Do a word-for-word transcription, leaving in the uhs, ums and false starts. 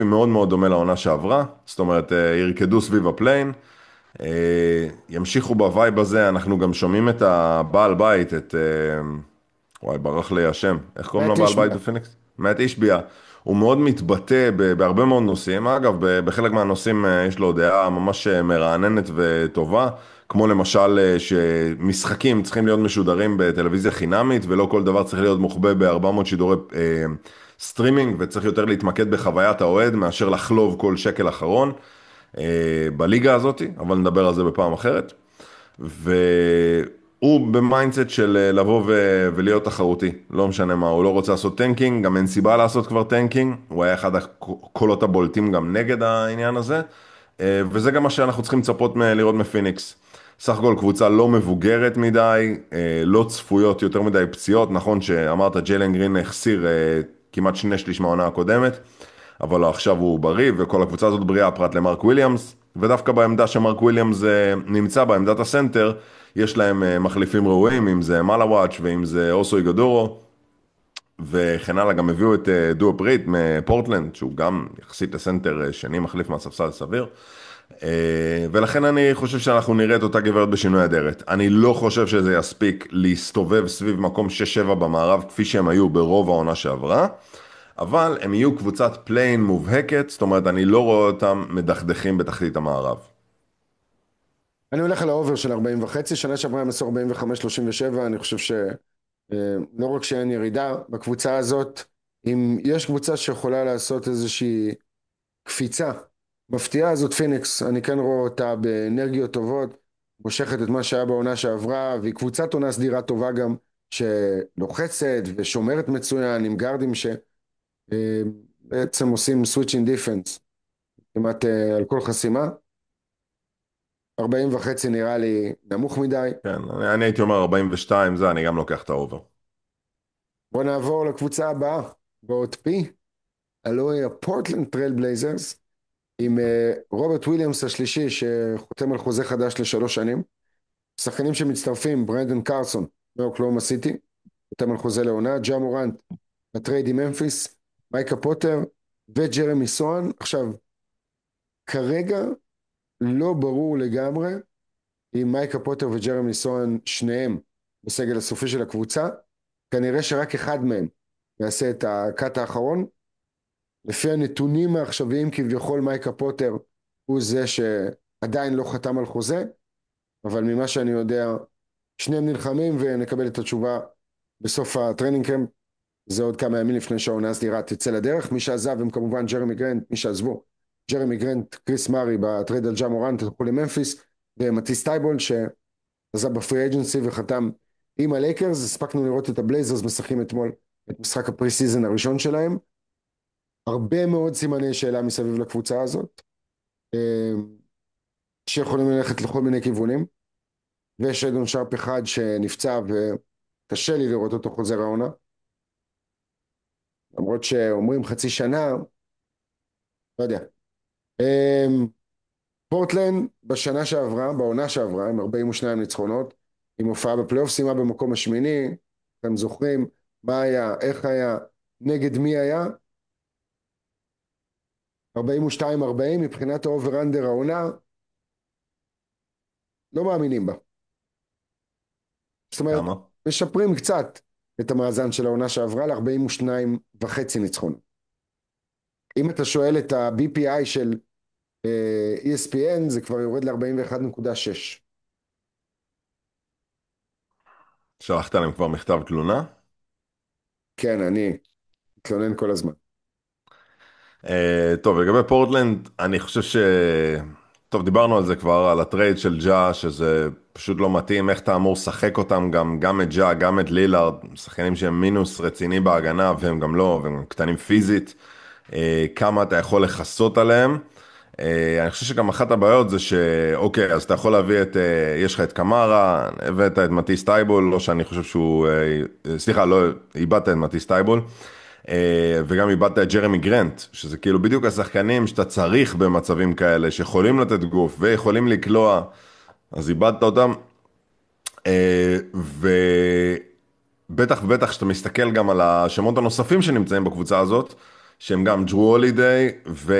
מאוד מאוד דומה לעונה שעברה, זאת אומרת, אה, ירקדו סביב הפליין, אה, ימשיכו בווייב הזה, אנחנו גם שומעים את הבעל בית, את, אה, וואי, ברח לי השם, איך קוראים לו מאט בעל בית השביע. בפיניקס? מאט אישביה. הוא מאוד מתבטא ב- בהרבה מאוד נושאים, אגב, ב- בחלק מהנושאים אה, יש לו דעה ממש אה, מרעננת וטובה, כמו למשל אה, שמשחקים צריכים להיות משודרים בטלוויזיה חינמית, ולא כל דבר צריך להיות מוחבא ב-ארבע מאות שידורי אה, סטרימינג, וצריך יותר להתמקד בחוויית האוהד מאשר לחלוב כל שקל אחרון אה, בליגה הזאת, אבל נדבר על זה בפעם אחרת. והוא במיינדסט של אה, לבוא ו- ולהיות תחרותי, לא משנה מה, הוא לא רוצה לעשות טנקינג, גם אין סיבה לעשות כבר טנקינג, הוא היה אחד הקולות הבולטים גם נגד העניין הזה, אה, וזה גם מה שאנחנו צריכים לצפות מ- לראות מפיניקס. סך הכל קבוצה לא מבוגרת מדי, אה, לא צפויות יותר מדי פציעות, נכון שאמרת ג'יילן גרין החסיר אה, כמעט שני שליש מהעונה הקודמת, אבל לא, עכשיו הוא בריא, וכל הקבוצה הזאת בריאה פרט למרק וויליאמס, ודווקא בעמדה שמרק וויליאמס אה, נמצא, בעמדת הסנטר, יש להם אה, מחליפים ראויים, אם זה מלאוואץ' ואם זה אוסו איגדורו, וכן הלאה, גם הביאו את אה, דואו פריט מפורטלנד, שהוא גם יחסית לסנטר אה, שני מחליף מהספסל סביר, אה, ולכן אני חושב שאנחנו נראה את אותה גברת בשינוי אדרת. אני לא חושב שזה יספיק להסתובב סביב מקום שש שבע במערב, כפי שהם היו ברוב העונה שעברה, אבל הם יהיו קבוצת פליין מובהקת, זאת אומרת, אני לא רואה אותם מדכדכים בתחתית המערב. אני הולך על האובר של ארבעים וחצי, שנה שעברה הם עשו ארבעים וחמש שלושים ושבע, אני חושב שלא רק שאין ירידה בקבוצה הזאת, אם יש קבוצה שיכולה לעשות איזושהי קפיצה מפתיעה, זאת פיניקס. אני כן רואה אותה באנרגיות טובות, מושכת את מה שהיה בעונה שעברה, והיא קבוצת עונה סדירה טובה גם, שלוחצת ושומרת מצוין, עם גארדים שבעצם עושים סוויצ'ינג דיפנס כמעט אה, על כל חסימה. ארבעים וחצי נראה לי נמוך מדי. כן, אני, אני הייתי אומר ארבעים ושתיים, זה אני גם לוקח את האובר. בוא נעבור לקבוצה הבאה, באות פי, הלוא היא הפורטלנד טרייל בלייזרס, עם אה, רוברט וויליאמס השלישי שחותם על חוזה חדש לשלוש שנים. שחקנים שמצטרפים, ברנדון קרסון מאוקלאומה סיטי, חותם על חוזה לעונה, ג'ה מורנט בטרייד עם ממפיס, מייקה פוטר וג'רמי סואן. עכשיו, כרגע לא ברור לגמרי אם מייקה פוטר וג'רמי סואן שניהם בסגל הסופי של הקבוצה. כנראה שרק אחד מהם יעשה את הקאט האחרון. לפי הנתונים העכשוויים כביכול מייקה פוטר הוא זה שעדיין לא חתם על חוזה, אבל ממה שאני יודע שניהם נלחמים, ונקבל את התשובה בסוף הטרנינג קמפ. זה עוד כמה ימים לפני שהעונה הסדירה תצא לדרך. מי שעזב הם כמובן ג'רמי גרנט, מי שעזבו ג'רמי גרנט, קריס מארי בטרייד על ג'ה מורנט הלכו לממפיס, ומטיס טייבול שעזב בפרי אג'נסי וחתם עם הלייקרס. הספקנו לראות את הבלייזרס משחקים אתמול את משחק הפרי סיזן הראשון שלהם. הרבה מאוד סימני שאלה מסביב לקבוצה הזאת, אה, שיכולים ללכת לכל מיני כיוונים, ויש אדון שרפ אחד שנפצע וקשה לי לראות אותו חוזר העונה, למרות שאומרים חצי שנה, לא יודע. אה, פורטלנד בשנה שעברה, בעונה שעברה, עם ארבעים ושניים ניצחונות, עם הופעה בפלייאוף, סיימה במקום השמיני. אתם זוכרים מה היה, איך היה, נגד מי היה? ארבעים ושתיים ארבעים מבחינת האובר אנדר העונה, לא מאמינים בה. זאת אומרת, כמה? משפרים קצת את המאזן של העונה שעברה ל-ארבעים ושניים וחצי ניצחון. אם אתה שואל את ה-בי פי איי של אה, E S P N, זה כבר יורד ל-ארבעים ואחת נקודה שש. שלחת להם כבר מכתב תלונה? כן, אני מתלונן כל הזמן. אה, טוב, לגבי פורטלנד, אני חושב ש... טוב, דיברנו על זה כבר, על הטרייד של ג'ה, שזה פשוט לא מתאים, איך אתה אמור לשחק אותם, גם, גם את ג'ה, גם את לילארד, שחקנים שהם מינוס רציני בהגנה, והם גם לא, והם קטנים פיזית, אה, כמה אתה יכול לכסות עליהם. אה, אני חושב שגם אחת הבעיות זה שאוקיי, אז אתה יכול להביא את, אה, יש לך את קמארה, הבאת את מטיס טייבול, לא שאני חושב שהוא, אה, סליחה, לא, איבדת את מטיס טייבול, אה, וגם איבדת את ג'רמי גרנט, שזה כאילו בדיוק השחקנים שאתה צריך במצבים כאלה, שיכולים לתת גוף ויכולים לקלוע, אז איבדת אותם, אה, ובטח ובטח שאתה מסתכל גם על השמות הנוספים שנמצאים בקבוצה הזאת, שהם גם ג'רו הולידיי